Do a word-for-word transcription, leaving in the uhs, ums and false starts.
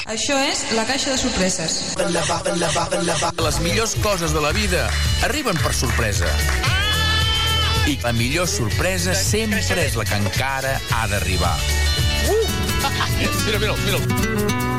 Això és La Caixa de Sorpreses. Les millors coses de la vida arriben per sorpresa. I la millor sorpresa sempre és la que encara ha d'arribar. Uh! Mira, mira, mira.